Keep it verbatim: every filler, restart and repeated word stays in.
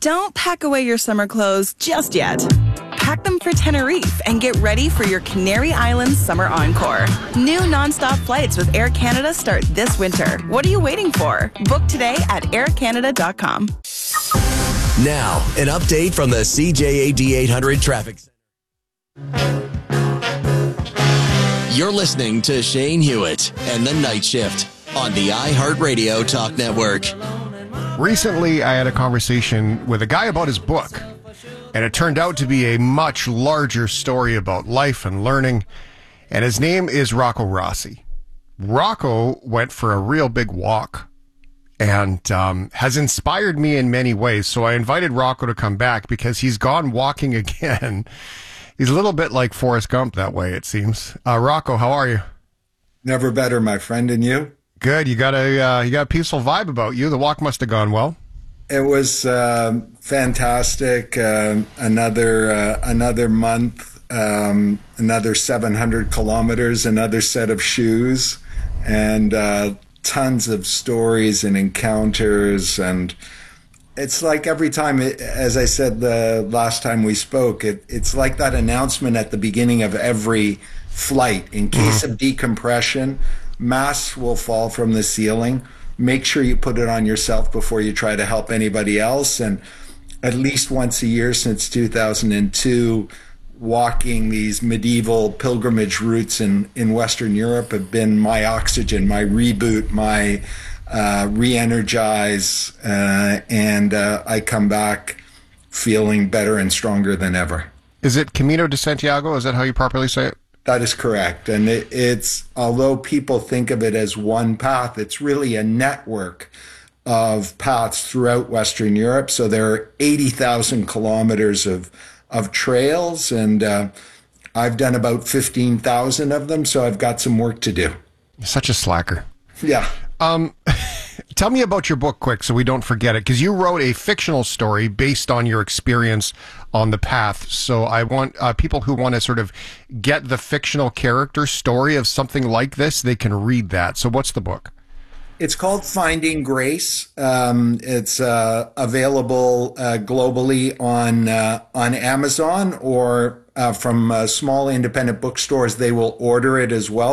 Don't pack away your summer clothes just yet. Pack them for Tenerife and get ready for your Canary Islands summer encore. New nonstop flights with Air Canada start this winter. What are you waiting for? Book today at air canada dot com. Now, an update from the C J A D eight hundred Traffic Center. You're listening to Shane Hewitt and the Night Shift on the iHeartRadio Talk Network. Recently, I had a conversation with a guy about his book, and it turned out to be a much larger story about life and learning, and his name is Rocco Rossi. Rocco went for a real big walk and um, has inspired me in many ways, so I invited Rocco to come back because he's gone walking again. He's a little bit like Forrest Gump that way, it seems. Uh, Rocco, how are you? Never better, my friend, and you? Good. You got a uh, you got a peaceful vibe about you. The walk must have gone well. It was uh, fantastic. Uh, another uh, another month, um, another seven hundred kilometers, another set of shoes, and uh, tons of stories and encounters. And it's like every time, it, as I said the last time we spoke, it, it's like that announcement at the beginning of every flight. In case mm-hmm. of decompression, masks will fall from the ceiling. Make sure you put it on yourself before you try to help anybody else. And at least once a year since two thousand two, walking these medieval pilgrimage routes in, in Western Europe have been my oxygen, my reboot, my uh, re-energize, uh, and uh, I come back feeling better and stronger than ever. Is it Camino de Santiago? Is that how you properly say it? That is correct. And it, it's, although people think of it as one path, it's really a network of paths throughout Western Europe. So there are eighty thousand kilometers of, of trails, and uh, I've done about fifteen thousand of them. So I've got some work to do. You're such a slacker. Yeah. Um, tell me about your book quick so we don't forget it, because you wrote a fictional story based on your experience on the path. So I want uh, people who want to sort of get the fictional character story of something like this, they can read that. So what's the book? It's called Finding Grace. Um, it's uh, available uh, globally on uh, on Amazon, or uh, from uh, small independent bookstores. They will order it as well.